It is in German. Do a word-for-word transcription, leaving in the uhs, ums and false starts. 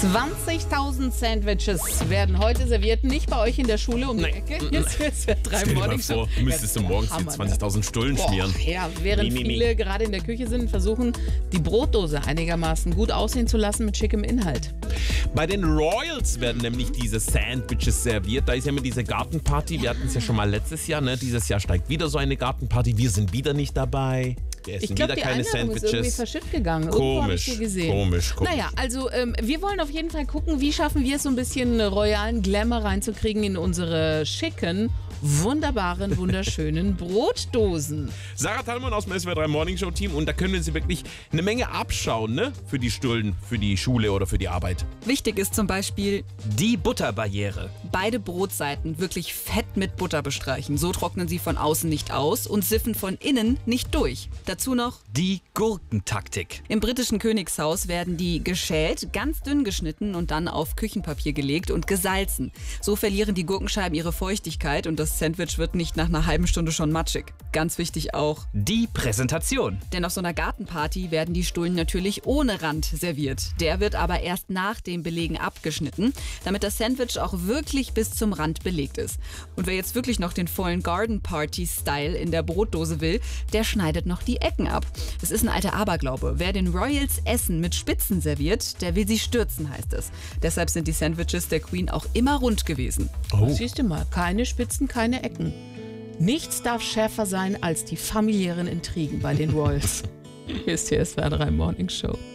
zwanzigtausend Sandwiches werden heute serviert, nicht bei euch in der Schule um die Nein. Ecke. Jetzt wird's für drei Stell dir mal Morning vor, Show. müsstest du morgens die Hammer, ne? zwanzigtausend Stullen Boah, schmieren. ja, während Mi, mi, mi. viele gerade in der Küche sind, versuchen, die Brotdose einigermaßen gut aussehen zu lassen mit schickem Inhalt. Bei den Royals werden nämlich diese Sandwiches serviert. Da ist ja immer diese Gartenparty. Wir hatten es ja schon mal letztes Jahr. Ne? Dieses Jahr steigt wieder so eine Gartenparty. Wir sind wieder nicht dabei. Wir essen Ich glaube, wieder die keine Einladung ist irgendwie Sandwiches. verschifft gegangen. Irgendwo habe ich Komisch, die gesehen. komisch, komisch. Naja, also ähm, wir wollen auf jeden Fall gucken, wie schaffen wir es, so ein bisschen royalen Glamour reinzukriegen in unsere schicken, wunderbaren, wunderschönen Brotdosen. Sarah Thalmann aus dem S W R drei Morning Show Team. Und da können wir sie wirklich eine Menge abschauen, ne? Für die Stullen, für die Schule oder für die Arbeit. Wichtig ist zum Beispiel Die Butterbarriere. beide Brotseiten wirklich fett mit Butter bestreichen. So trocknen sie von außen nicht aus und siffen von innen nicht durch. Dazu noch: Die Gurkentaktik. Im britischen Königshaus werden die geschält, ganz dünn geschnitten und dann auf Küchenpapier gelegt und gesalzen. So verlieren die Gurkenscheiben ihre Feuchtigkeit und das Sandwich wird nicht nach einer halben Stunde schon matschig. Ganz wichtig auch, Die Präsentation. denn auf so einer Gartenparty werden die Stullen natürlich ohne Rand serviert. Der wird aber erst nach dem Belegen abgeschnitten, damit das Sandwich auch wirklich bis zum Rand belegt ist. Und wer jetzt wirklich noch den vollen Garden Party Style in der Brotdose will, der schneidet noch die Ecken ab. Das ist ein alter Aberglaube. Wer den Royals Essen mit Spitzen serviert, der will sie stürzen, heißt es. Deshalb sind die Sandwiches der Queen auch immer rund gewesen. Oh. Siehst du mal, keine Spitzen, keine Ecken. Nichts darf schärfer sein als die familiären Intrigen bei den Royals. Hier ist die S W R drei Morning Show.